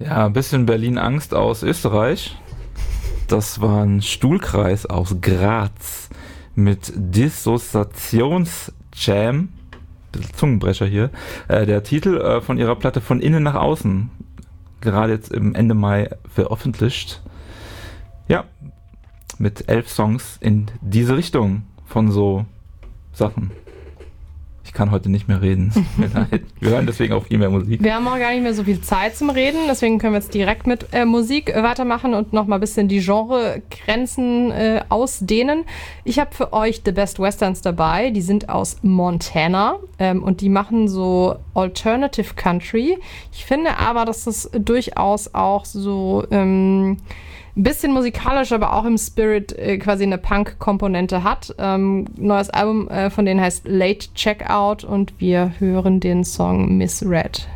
Ja, ein bisschen Berlin-Angst aus Österreich. Das war ein Stuhlkreis aus Graz mit Dissoziationsjam. Bisschen Zungenbrecher hier. Der Titel von ihrer Platte Von innen nach außen. Gerade jetzt im Ende Mai veröffentlicht. Ja, mit 11 Songs in diese Richtung von so Sachen. Ich kann heute nicht mehr reden. Wir hören deswegen auch viel mehr Musik. Wir haben auch gar nicht mehr so viel Zeit zum Reden, deswegen können wir jetzt direkt mit Musik weitermachen und nochmal ein bisschen die Genregrenzen ausdehnen. Ich habe für euch The Best Westerns dabei, die sind aus Montana und die machen so Alternative Country. Ich finde aber, dass das durchaus auch so ein bisschen musikalisch, aber auch im Spirit quasi eine Punk-Komponente hat. Neues Album von denen heißt Late Checkout und wir hören den Song Misread.